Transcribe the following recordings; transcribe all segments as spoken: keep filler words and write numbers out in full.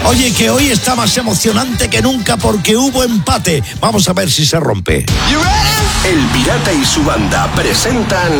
Oye, que hoy está más emocionante que nunca porque hubo empate. Vamos a ver si se rompe. El Pirata y su banda presentan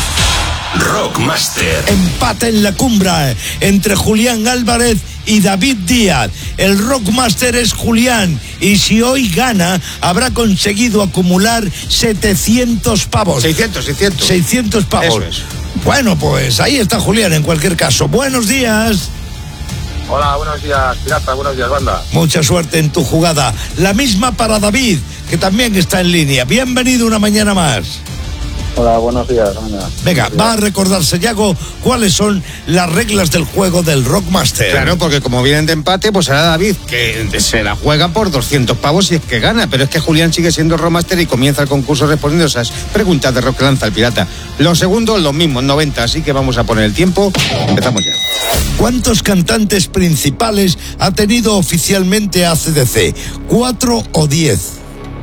Rockmaster. Empate en la cumbre entre Julián Álvarez y David Díaz. El Rockmaster es Julián y si hoy gana habrá conseguido acumular setecientos pavos. seiscientos, seiscientos. seiscientos pavos. Eso es. Bueno, pues ahí está Julián en cualquier caso. Buenos días. Hola, buenos días, Pirata, buenos días, banda. Mucha suerte en tu jugada. La misma para David, que también está en línea. Bienvenido una mañana más. Hola, buenos días, banda. Venga, va a recordarse, Yago, cuáles son las reglas del juego del Rockmaster. Claro, porque como vienen de empate, pues será David, que se la juega por doscientos pavos si es que gana. Pero es que Julián sigue siendo Rockmaster y comienza el concurso respondiendo esas preguntas de rock que lanza el Pirata. Los segundos, los mismos, noventa. Así que vamos a poner el tiempo. Empezamos ya. ¿Cuántos cantantes principales ha tenido oficialmente A C D C? ¿Cuatro o diez?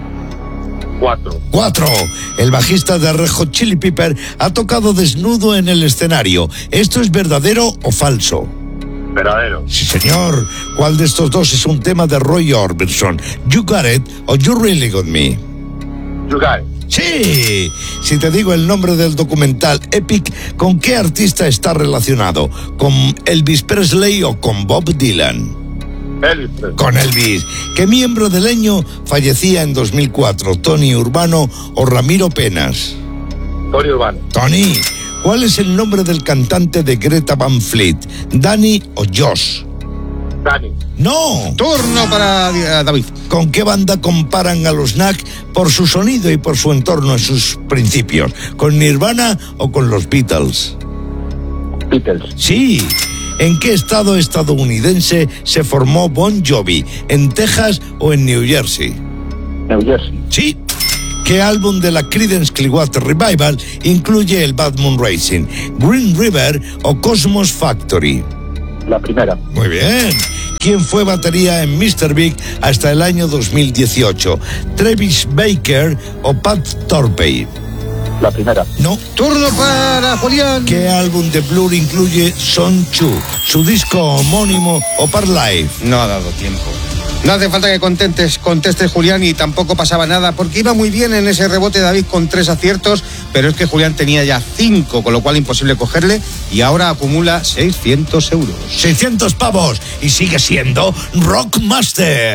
Cuatro. Cuatro. El bajista de Red Hot Chili Pepper ha tocado desnudo en el escenario. ¿Esto es verdadero o falso? Verdadero. Sí, señor. ¿Cuál de estos dos es un tema de Roy Orbison? ¿You Got It o You Really Got Me? You got it. Sí, si te digo el nombre del documental Epic, ¿con qué artista está relacionado? ¿Con Elvis Presley o con Bob Dylan? Elvis. Con Elvis. ¿Qué miembro del Leño fallecía en dos mil cuatro? ¿Tony Urbano o Ramiro Penas? Tony Urbano. Tony. ¿Cuál es el nombre del cantante de Greta Van Fleet? ¿Danny o Josh? Dani. ¡No! Turno para uh, David. ¿Con qué banda comparan a los Knack por su sonido y por su entorno en sus principios? ¿Con Nirvana o con los Beatles? Beatles. Sí. ¿En qué estado estadounidense se formó Bon Jovi? ¿En Texas o en New Jersey? New Jersey. Sí. ¿Qué álbum de la Creedence Clearwater Revival incluye el Bad Moon Rising? ¿Green River o Cosmos Factory? La primera. Muy bien. ¿Quién fue batería en mister Big hasta el año dos mil dieciocho? ¿Travis Baker o Pat Torpey? La primera. No. Turno para Julián. ¿Qué álbum de Blur incluye Son Chu? ¿Su disco homónimo o Parlife? No ha dado tiempo. No hace falta que contestes, contestes, Julián, y tampoco pasaba nada, porque iba muy bien en ese rebote David con tres aciertos, pero es que Julián tenía ya cinco, con lo cual imposible cogerle, y ahora acumula seiscientos euros. seiscientos pavos y sigue siendo Rockmaster.